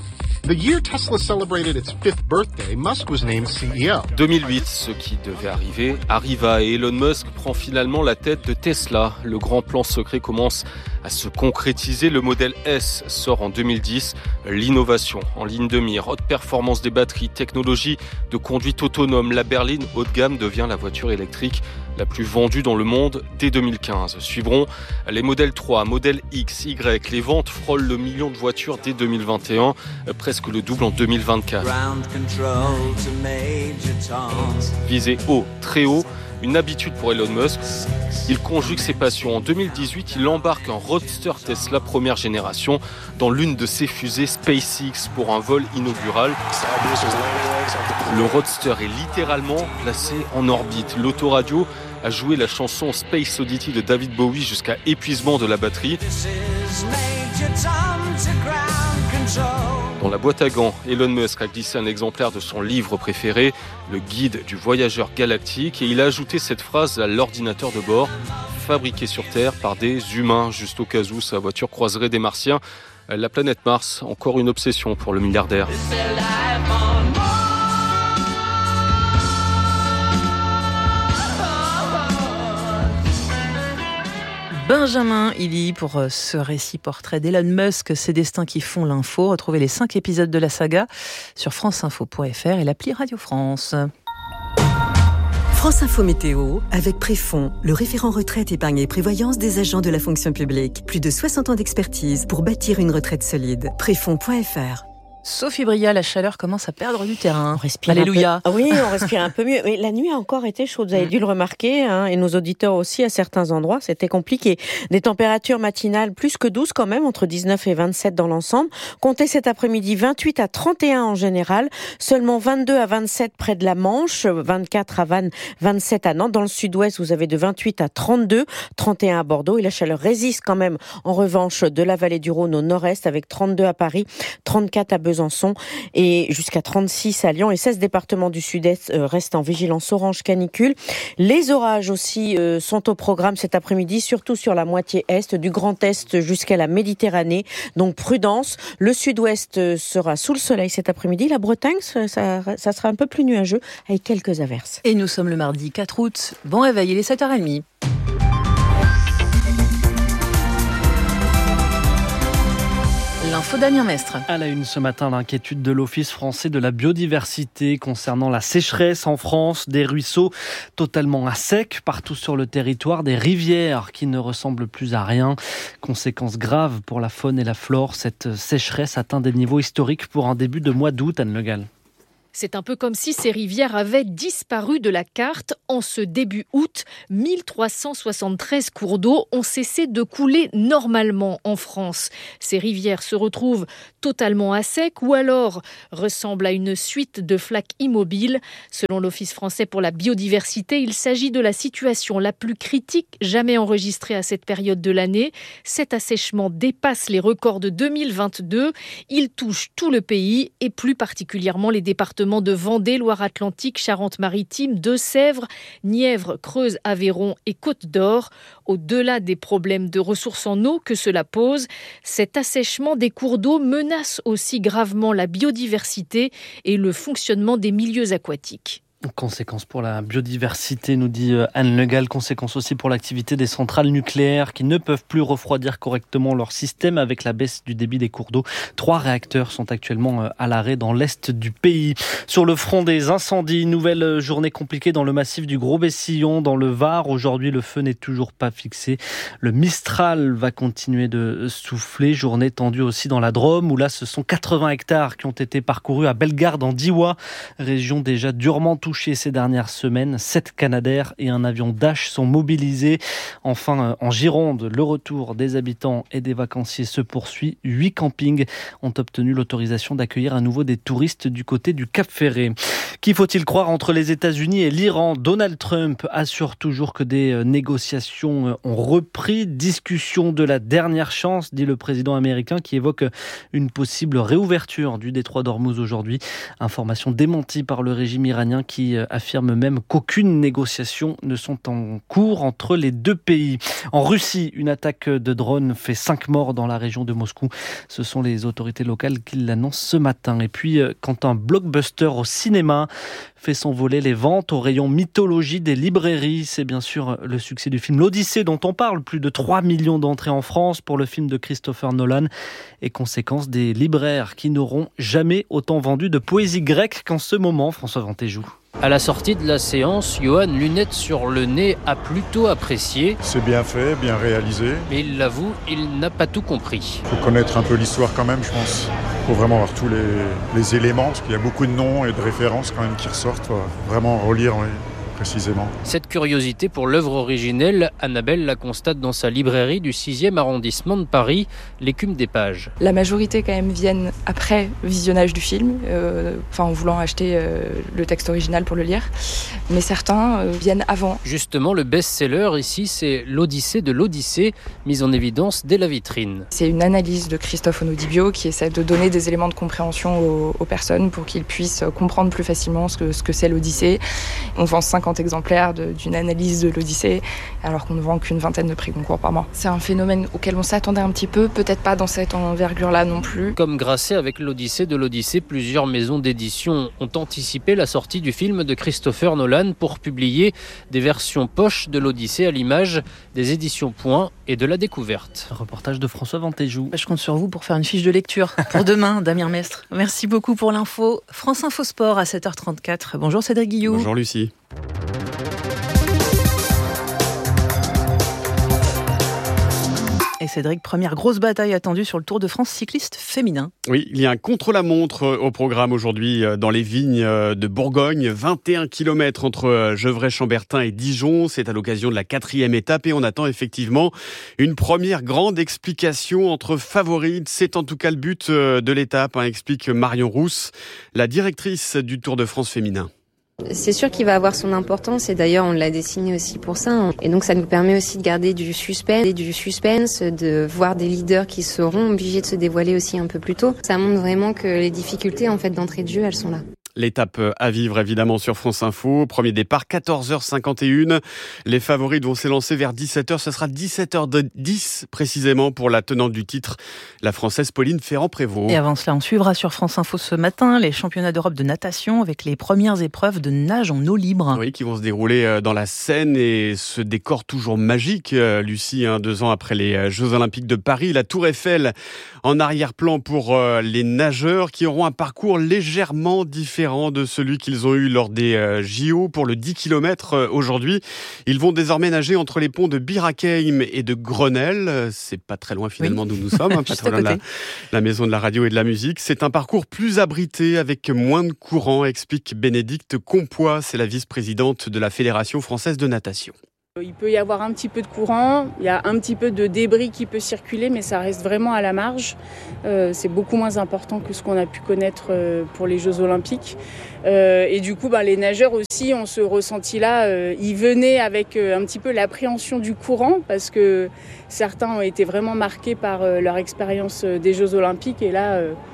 2008, ce qui devait arriver, arriva et Elon Musk prend finalement la tête de Tesla. Le grand plan secret commence à se concrétiser. Le modèle S sort en 2010. L'innovation en ligne de mire, haute performance des batteries, technologie de conduite autonome. La berline haut de gamme devient la voiture électrique la plus vendue dans le monde dès 2015. Suivront les modèles 3, modèle X, Y. Les ventes frôlent le million de voitures dès 2021, presque le double en 2024. Viser haut, très haut, une habitude pour Elon Musk. Il conjugue ses passions. En 2018, il embarque un Roadster Tesla première génération dans l'une de ses fusées SpaceX pour un vol inaugural. Le Roadster est littéralement placé en orbite. L'autoradio a joué la chanson Space Oddity de David Bowie jusqu'à épuisement de la batterie. Dans la boîte à gants, Elon Musk a glissé un exemplaire de son livre préféré, le guide du voyageur galactique, et il a ajouté cette phrase à l'ordinateur de bord, fabriqué sur Terre par des humains, juste au cas où sa voiture croiserait des Martiens. La planète Mars, encore une obsession pour le milliardaire. Benjamin Illy pour ce récit portrait d'Elon Musk, ses destins qui font l'info. Retrouvez les 5 épisodes de la saga sur franceinfo.fr et l'appli Radio France. France Info Météo avec Préfond, le référent retraite, épargne et prévoyance des agents de la fonction publique. Plus de 60 ans d'expertise pour bâtir une retraite solide. Préfond.fr. Sophie Bria, la chaleur commence à perdre du terrain. On respire Alléluia. Oui, on respire un peu mieux. Mais la nuit a encore été chaude, vous avez dû le remarquer, hein, et nos auditeurs aussi à certains endroits, c'était compliqué. Des températures matinales plus que 12 quand même, entre 19 et 27 dans l'ensemble. Comptez cet après-midi 28 à 31 en général, seulement 22 à 27 près de la Manche, 24 à Vannes, 27 à Nantes. Dans le sud-ouest, vous avez de 28 à 32, 31 à Bordeaux. Et la chaleur résiste quand même, en revanche, de la vallée du Rhône au nord-est, avec 32 à Paris, 34 à Besançon et jusqu'à 36 à Lyon, et 16 départements du sud-est restent en vigilance orange canicule. Les orages aussi sont au programme cet après-midi, surtout sur la moitié est, du Grand Est jusqu'à la Méditerranée. Donc prudence, le sud-ouest sera sous le soleil cet après-midi. La Bretagne, ça sera un peu plus nuageux avec quelques averses. Et nous sommes le mardi 4 août. Bon réveil, il est 7h30. L'info Damien Mestre. À la une ce matin, l'inquiétude de l'Office français de la biodiversité concernant la sécheresse en France, des ruisseaux totalement à sec partout sur le territoire, des rivières qui ne ressemblent plus à rien. Conséquences graves pour la faune et la flore, cette sécheresse atteint des niveaux historiques pour un début de mois d'août, Anne Le Gall. C'est un peu comme si ces rivières avaient disparu de la carte. En ce début août, 1373 cours d'eau ont cessé de couler normalement en France. Ces rivières se retrouvent totalement à sec ou alors ressemblent à une suite de flaques immobiles. Selon l'Office français pour la biodiversité, il s'agit de la situation la plus critique jamais enregistrée à cette période de l'année. Cet assèchement dépasse les records de 2022. Il touche tout le pays et plus particulièrement les départements départements de Vendée, Loire-Atlantique, Charente-Maritime, Deux-Sèvres, Nièvre, Creuse, Aveyron et Côte-d'Or. Au-delà des problèmes de ressources en eau que cela pose, cet assèchement des cours d'eau menace aussi gravement la biodiversité et le fonctionnement des milieux aquatiques. Conséquences pour la biodiversité, nous dit Anne Le Gall. Conséquences aussi pour l'activité des centrales nucléaires qui ne peuvent plus refroidir correctement leur système avec la baisse du débit des cours d'eau. 3 réacteurs sont actuellement à l'arrêt dans l'est du pays. Sur le front des incendies, nouvelle journée compliquée dans le massif du Gros-Bessillon, dans le Var. Aujourd'hui, le feu n'est toujours pas fixé. Le Mistral va continuer de souffler. Journée tendue aussi dans la Drôme, où là, ce sont 80 hectares qui ont été parcourus à Bellegarde en Diois, région déjà durement touchée ces dernières semaines. 7 Canadair et un avion Dash sont mobilisés. Enfin, en Gironde, le retour des habitants et des vacanciers se poursuit. 8 campings ont obtenu l'autorisation d'accueillir à nouveau des touristes du côté du Cap-Ferré. Qui faut-il croire entre les États-Unis et l'Iran ? Donald Trump assure toujours que des négociations ont repris. Discussion de la dernière chance, dit le président américain, qui évoque une possible réouverture du détroit d'Ormuz aujourd'hui. Information démentie par le régime iranien qui affirme même qu'aucune négociation ne sont en cours entre les deux pays. En Russie, une attaque de drone fait 5 morts dans la région de Moscou. Ce sont les autorités locales qui l'annoncent ce matin. Et puis, quand un blockbuster au cinéma fait s'envoler les ventes au rayon mythologie des librairies, c'est bien sûr le succès du film L'Odyssée dont on parle. Plus de 3 millions d'entrées en France pour le film de Christopher Nolan. Et conséquence, des libraires qui n'auront jamais autant vendu de poésie grecque qu'en ce moment. François Vantéjou. À la sortie de la séance, Johan, lunettes sur le nez, a plutôt apprécié. C'est bien fait, bien réalisé. Mais il l'avoue, il n'a pas tout compris. Il faut connaître un peu l'histoire quand même, je pense. Il faut vraiment avoir tous les éléments, parce qu'il y a beaucoup de noms et de références quand même qui ressortent. Faut vraiment relire, oui, précisément. Cette curiosité pour l'œuvre originelle, Annabelle la constate dans sa librairie du 6e arrondissement de Paris, l'Écume des Pages. La majorité quand même viennent après visionnage du film, en voulant acheter le texte original pour le lire, mais certains viennent avant. Justement, le best-seller ici, c'est L'Odyssée de l'Odyssée, mise en évidence dès la vitrine. C'est une analyse de Christophe Onodibio qui essaie de donner des éléments de compréhension aux personnes pour qu'ils puissent comprendre plus facilement ce que c'est l'Odyssée. On vend 50 exemplaires d'une analyse de l'Odyssée, alors qu'on ne vend qu'une vingtaine de prix Goncourt par mois. C'est un phénomène auquel on s'attendait un petit peu, peut-être pas dans cette envergure-là non plus. Comme Grasset avec l'Odyssée de l'Odyssée, plusieurs maisons d'édition ont anticipé la sortie du film de Christopher Nolan pour publier des versions poche de l'Odyssée à l'image des éditions Point et de la Découverte. Reportage de François Vantéjou. Je compte sur vous pour faire une fiche de lecture pour demain, Damien Mestre. Merci beaucoup pour l'info. France Info Sport à 7h34. Bonjour Cédric Guillou. Bonjour Lucie. Et Cédric, première grosse bataille attendue sur le Tour de France cycliste féminin. Oui, il y a un contre-la-montre au programme aujourd'hui dans les vignes de Bourgogne. 21 km entre Gevrey-Chambertin et Dijon. C'est à l'occasion de la 4e étape et on attend effectivement une première grande explication entre favorites. C'est en tout cas le but de l'étape, explique Marion Rousse, la directrice du Tour de France féminin. C'est sûr qu'il va avoir son importance et d'ailleurs on l'a dessiné aussi pour ça. Et donc ça nous permet aussi de garder du suspense, de voir des leaders qui seront obligés de se dévoiler aussi un peu plus tôt. Ça montre vraiment que les difficultés d'entrée de jeu, elles sont là. L'étape à vivre évidemment sur France Info. Premier départ 14h51. Les favorites vont s'élancer vers 17h. Ce sera 17h10 précisément pour la tenante du titre, la Française Pauline Ferrand-Prévot. Et avant cela, on suivra sur France Info ce matin les championnats d'Europe de natation avec les premières épreuves de nage en eau libre. Oui, qui vont se dérouler dans la Seine et ce décor toujours magique, Lucie, 2 ans après les Jeux Olympiques de Paris. La Tour Eiffel en arrière-plan pour les nageurs qui auront un parcours légèrement différent de celui qu'ils ont eu lors des JO pour le 10 km aujourd'hui. Ils vont désormais nager entre les ponts de Bir Hakeim et de Grenelle. C'est pas très loin finalement d'où nous sommes, pas très loin de la maison de la radio et de la musique. C'est un parcours plus abrité avec moins de courant, explique Bénédicte Compois. C'est la vice-présidente de la Fédération française de natation. Il peut y avoir un petit peu de courant, il y a un petit peu de débris qui peut circuler, mais ça reste vraiment à la marge. C'est beaucoup moins important que ce qu'on a pu connaître pour les Jeux Olympiques. Et du coup, les nageurs aussi ont ce ressenti-là. Ils venaient avec un petit peu l'appréhension du courant, parce que certains ont été vraiment marqués par leur expérience des Jeux Olympiques. Et là,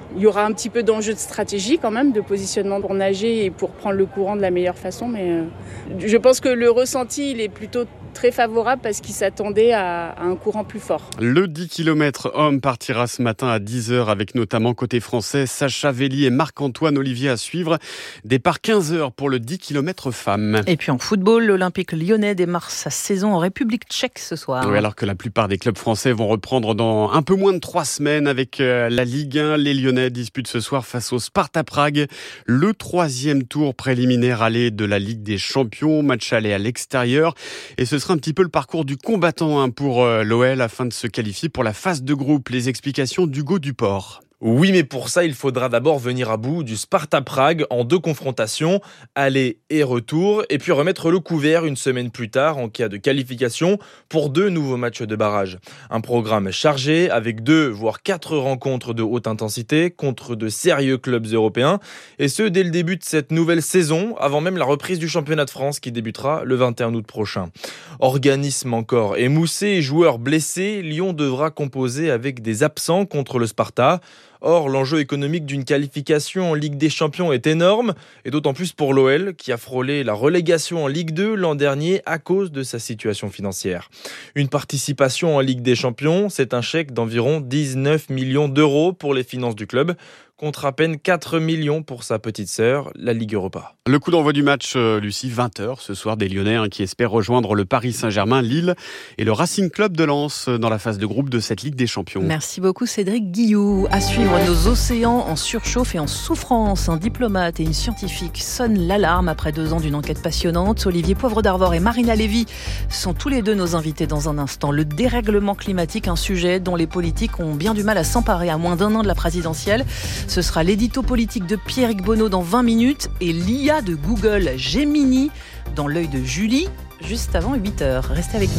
Il y aura un petit peu d'enjeu de stratégie quand même, de positionnement pour nager et pour prendre le courant de la meilleure façon. Mais je pense que le ressenti, il est plutôt très favorable parce qu'il s'attendait à un courant plus fort. Le 10 km homme partira ce matin à 10h avec notamment côté français Sacha Velli et Marc-Antoine Olivier à suivre. Départ 15h pour le 10 km femmes. Et puis en football, l'Olympique lyonnais démarre sa saison en République tchèque ce soir. Oui, alors que la plupart des clubs français vont reprendre dans un peu moins de 3 semaines avec la Ligue 1. Les Lyonnais disputent ce soir face au Sparta Prague le 3e tour préliminaire aller de la Ligue des Champions. Match aller à l'extérieur. Et ce sera un petit peu le parcours du combattant pour l'OL afin de se qualifier pour la phase de groupe. Les explications d'Hugo Duport. Oui, mais pour ça, il faudra d'abord venir à bout du Sparta Prague en 2 confrontations, aller et retour, et puis remettre le couvert une semaine plus tard en cas de qualification pour 2 nouveaux matchs de barrage. Un programme chargé avec 2 voire 4 rencontres de haute intensité contre de sérieux clubs européens, et ce dès le début de cette nouvelle saison, avant même la reprise du championnat de France qui débutera le 21 août prochain. Organisme encore émoussé et joueurs blessés, Lyon devra composer avec des absents contre le Sparta. Or, l'enjeu économique d'une qualification en Ligue des Champions est énorme, et d'autant plus pour l'OL, qui a frôlé la relégation en Ligue 2 l'an dernier à cause de sa situation financière. Une participation en Ligue des Champions, c'est un chèque d'environ 19 millions d'euros pour les finances du club, contre à peine 4 millions pour sa petite sœur, la Ligue Europa. Le coup d'envoi du match, Lucie, 20h ce soir, des Lyonnais qui espèrent rejoindre le Paris Saint-Germain, Lille et le Racing Club de Lens dans la phase de groupe de cette Ligue des Champions. Merci beaucoup Cédric Guillou. À suivre, nos océans en surchauffe et en souffrance. Un diplomate et une scientifique sonnent l'alarme après 2 ans d'une enquête passionnante. Olivier Poivre d'Arvor et Marina Lévy sont tous les deux nos invités dans un instant. Le dérèglement climatique, un sujet dont les politiques ont bien du mal à s'emparer à moins d'1 an de la présidentielle. Ce sera l'édito politique de Pierrick Bonneau dans 20 minutes et l'IA de Google Gemini dans l'œil de Julie, juste avant 8h. Restez avec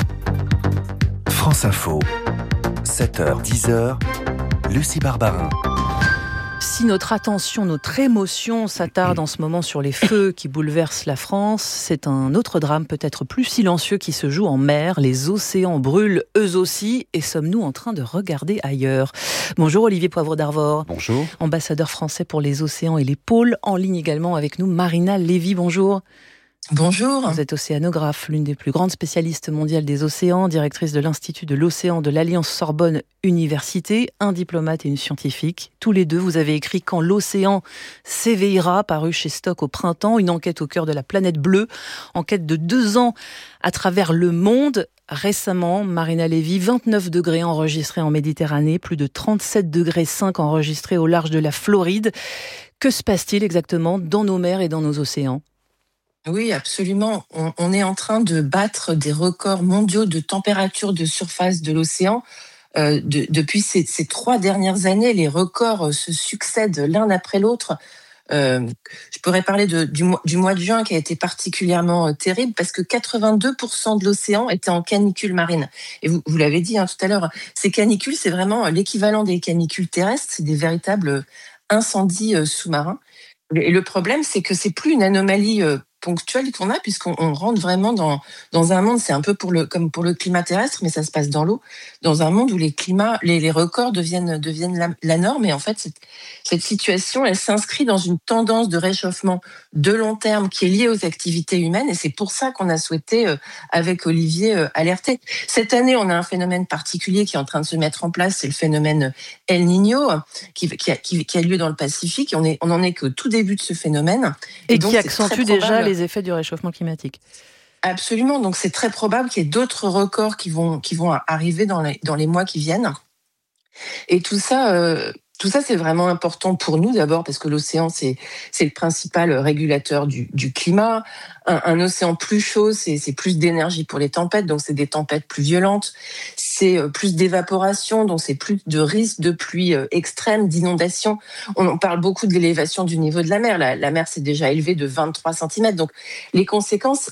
nous. France Info, 7h, 10h, Lucie Barbarin. Si notre attention, notre émotion s'attarde en ce moment sur les feux qui bouleversent la France, c'est un autre drame peut-être plus silencieux qui se joue en mer. Les océans brûlent eux aussi et sommes-nous en train de regarder ailleurs ? Bonjour Olivier Poivre d'Arvor. Bonjour. Ambassadeur français pour les océans et les pôles. En ligne également avec nous Marina Lévy. Bonjour. Bonjour. Vous êtes océanographe, l'une des plus grandes spécialistes mondiales des océans, directrice de l'Institut de l'océan de l'Alliance Sorbonne Université, un diplomate et une scientifique. Tous les deux, vous avez écrit « Quand l'océan s'éveillera », paru chez Stock au printemps, une enquête au cœur de la planète bleue, enquête de 2 ans à travers le monde. Récemment, Marina Lévy, 29 degrés enregistrés en Méditerranée, plus de 37,5 degrés enregistrés au large de la Floride. Que se passe-t-il exactement dans nos mers et dans nos océans ? Oui, absolument. On est en train de battre des records mondiaux de température de surface de l'océan. Depuis ces 3 dernières années, les records se succèdent l'un après l'autre. Je pourrais parler du mois de juin qui a été particulièrement terrible parce que 82% de l'océan était en canicule marine. Et vous l'avez dit tout à l'heure, ces canicules, c'est vraiment l'équivalent des canicules terrestres, c'est des véritables incendies sous-marins. Et le problème, c'est que c'est plus une anomalie ponctuelle qu'on a, puisqu'on rentre vraiment dans un monde, c'est un peu comme pour le climat terrestre, mais ça se passe dans l'eau, dans un monde où les records deviennent la norme. Et en fait, cette situation, elle s'inscrit dans une tendance de réchauffement de long terme qui est liée aux activités humaines, et c'est pour ça qu'on a souhaité, avec Olivier, alerter. Cette année, on a un phénomène particulier qui est en train de se mettre en place, c'est le phénomène El Niño, qui a lieu dans le Pacifique. On en est qu'au tout début de ce phénomène. Et donc, qui accentue déjà les effets du réchauffement climatique. Absolument. Donc, c'est très probable qu'il y ait d'autres records qui vont arriver dans les mois qui viennent. Et tout ça, c'est vraiment important pour nous, d'abord, parce que l'océan, c'est le principal régulateur du climat. Un océan plus chaud, c'est plus d'énergie pour les tempêtes, donc c'est des tempêtes plus violentes. C'est plus d'évaporation, donc c'est plus de risques de pluie extrêmes, d'inondations. On parle beaucoup de l'élévation du niveau de la mer. La mer s'est déjà élevée de 23 cm. Donc les conséquences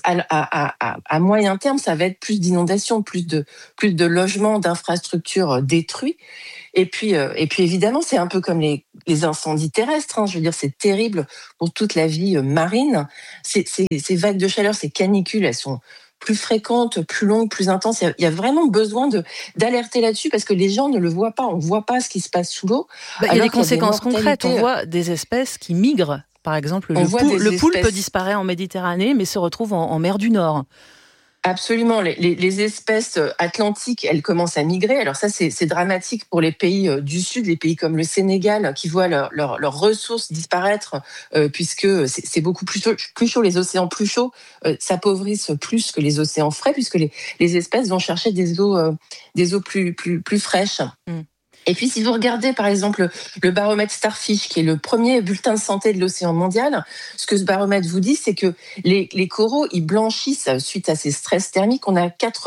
à moyen terme, ça va être plus d'inondations, plus de logements, d'infrastructures détruits. Et puis évidemment, c'est un peu comme les incendies terrestres. Je veux dire, c'est terrible pour toute la vie marine. Ces vagues de chaleur, ces canicules, elles sont plus fréquentes, plus longues, plus intenses. Il y a vraiment besoin d'alerter là-dessus parce que les gens ne le voient pas. On ne voit pas ce qui se passe sous l'eau. Il y a des conséquences concrètes. On voit des espèces qui migrent. Par exemple, le poulpe disparaît en Méditerranée, mais se retrouve en mer du Nord. Absolument. Les espèces atlantiques, elles commencent à migrer. Alors ça, c'est dramatique pour les pays du Sud, les pays comme le Sénégal, qui voient leurs ressources disparaître, puisque c'est beaucoup plus chaud. Les océans plus chauds s'appauvrissent plus que les océans frais, puisque les espèces vont chercher des eaux plus fraîches. Et puis, si vous regardez, par exemple, le baromètre Starfish, qui est le premier bulletin de santé de l'océan mondial, ce que ce baromètre vous dit, c'est que les coraux, ils blanchissent suite à ces stress thermiques. On a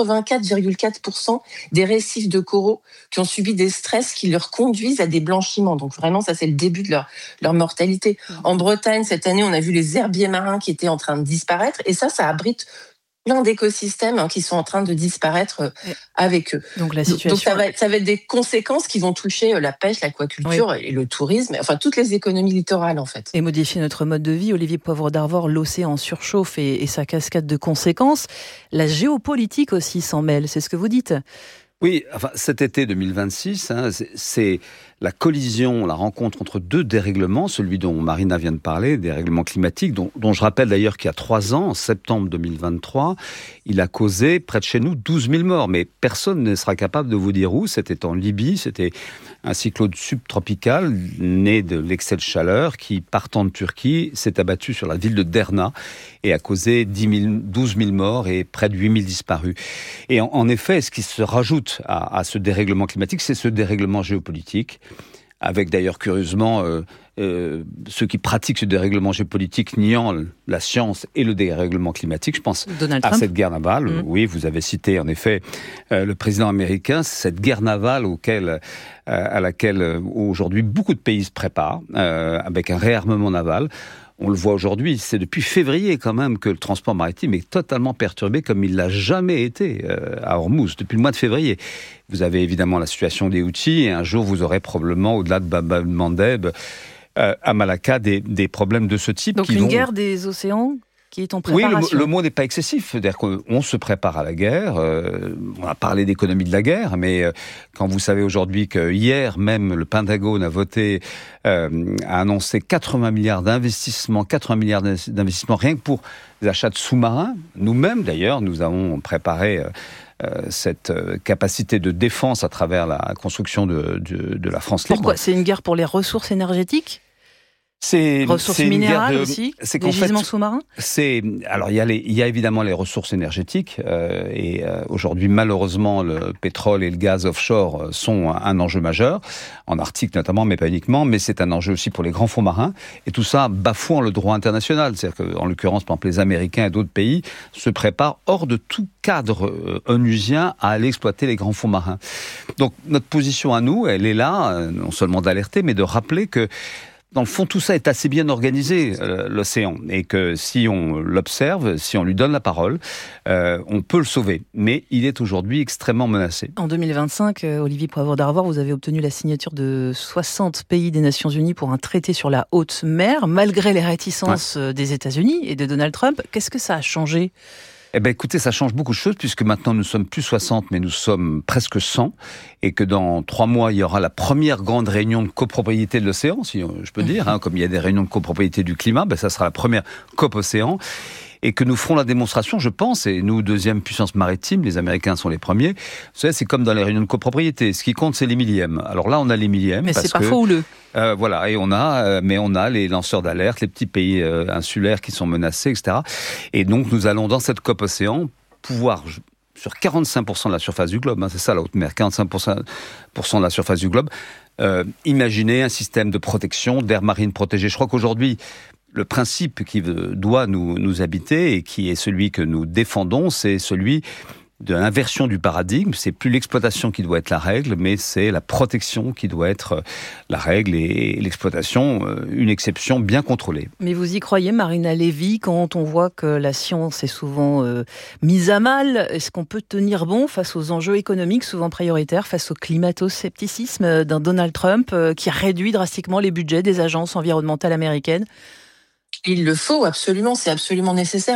84,4% des récifs de coraux qui ont subi des stress qui leur conduisent à des blanchiments. Donc, vraiment, ça, c'est le début de leur mortalité. En Bretagne, cette année, on a vu les herbiers marins qui étaient en train de disparaître. Et ça abrite plein d'écosystèmes qui sont en train de disparaître avec eux. Donc ça va être des conséquences qui vont toucher la pêche, l'aquaculture et le tourisme, enfin toutes les économies littorales en fait. Et modifier notre mode de vie. Olivier Poivre d'Arvor, l'océan surchauffe et sa cascade de conséquences. La géopolitique aussi s'en mêle, c'est ce que vous dites. Oui, enfin, cet été 2026, c'est la collision, la rencontre entre deux dérèglements, celui dont Marina vient de parler, dérèglement climatique, dont je rappelle d'ailleurs qu'il y a 3 ans, en septembre 2023, il a causé près de chez nous 12 000 morts. Mais personne ne sera capable de vous dire où. C'était en Libye, c'était un cyclone subtropical né de l'excès de chaleur qui, partant de Turquie, s'est abattu sur la ville de Derna et a causé 12 000 morts et près de 8 000 disparus. Et en effet, ce qui se rajoute à ce dérèglement climatique, c'est ce dérèglement géopolitique, avec d'ailleurs curieusement ceux qui pratiquent ce dérèglement géopolitique niant la science et le dérèglement climatique. Je pense à cette guerre navale. Oui, vous avez cité en effet le président américain, cette guerre navale à laquelle aujourd'hui beaucoup de pays se préparent, avec un réarmement naval. On le voit aujourd'hui, c'est depuis février quand même que le transport maritime est totalement perturbé comme il l'a jamais été à Hormuz, depuis le mois de février. Vous avez évidemment la situation des Houthis et un jour vous aurez probablement, au-delà de Bab el-Mandeb, à Malacca, des problèmes de ce type. Donc une guerre des océans qui est en préparation. Oui, le mot n'est pas excessif. C'est-à-dire qu'on se prépare à la guerre. On a parlé d'économie de la guerre, mais quand vous savez aujourd'hui que hier même le Pentagone a voté, a annoncé 80 milliards d'investissements rien que pour les achats de sous-marins. Nous-mêmes, d'ailleurs, nous avons préparé cette capacité de défense à travers la construction de la France libre. Pourquoi ? C'est une guerre pour les ressources énergétiques ? Ressources minérales aussi, des gisements sous-marins. Alors il y a évidemment les ressources énergétiques et aujourd'hui malheureusement le pétrole et le gaz offshore sont un enjeu majeur en Arctique notamment, mais pas uniquement. Mais c'est un enjeu aussi pour les grands fonds marins et tout ça bafouant le droit international. C'est-à-dire qu'en l'occurrence, par exemple, les Américains et d'autres pays se préparent hors de tout cadre onusien à aller exploiter les grands fonds marins. Donc notre position à nous, elle est là, non seulement d'alerter, mais de rappeler que dans le fond, tout ça est assez bien organisé, l'océan, et que si on l'observe, si on lui donne la parole, on peut le sauver. Mais il est aujourd'hui extrêmement menacé. En 2025, Olivier Poivre d'Arvor, vous avez obtenu la signature de 60 pays des Nations Unies pour un traité sur la haute mer, malgré les réticences des États-Unis et de Donald Trump. Qu'est-ce que ça a changé ? Eh bien, écoutez, ça change beaucoup de choses, puisque maintenant nous sommes plus 60, mais nous sommes presque 100, et que dans 3 mois, il y aura la première grande réunion de copropriété de l'océan, si je peux dire, comme il y a des réunions de copropriété du climat, ça sera la première COP Océan, et que nous ferons la démonstration, je pense, et nous, deuxième puissance maritime, les Américains sont les premiers. Vous savez, c'est comme dans les réunions de copropriété. Ce qui compte, c'est les millièmes. Alors là, on a les millièmes. Mais c'est parfois houleux. Voilà, et on a les lanceurs d'alerte, les petits pays insulaires qui sont menacés, etc. Et donc, nous allons, dans cette COP Océan, pouvoir, sur 45% de la surface du globe, c'est ça la haute mer, 45% de la surface du globe, imaginer un système de protection d'air marine protégé. Je crois qu'aujourd'hui, le principe qui doit nous habiter et qui est celui que nous défendons, c'est celui de l'inversion du paradigme. C'est plus l'exploitation qui doit être la règle, mais c'est la protection qui doit être la règle et l'exploitation, une exception bien contrôlée. Mais vous y croyez, Marina Lévy, quand on voit que la science est souvent mise à mal? Est-ce qu'on peut tenir bon face aux enjeux économiques souvent prioritaires, face au climato-scepticisme d'un Donald Trump qui réduit drastiquement les budgets des agences environnementales américaines? Il le faut absolument, c'est absolument nécessaire.